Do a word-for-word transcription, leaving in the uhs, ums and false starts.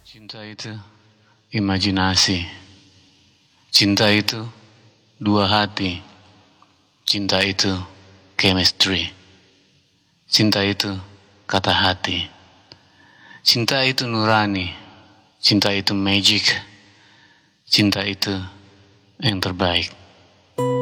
Cinta itu imajinasi. Cinta itu dua hati. Cinta itu chemistry. Cinta itu kata hati. Cinta itu nurani. Cinta itu magic. Cinta itu yang terbaik.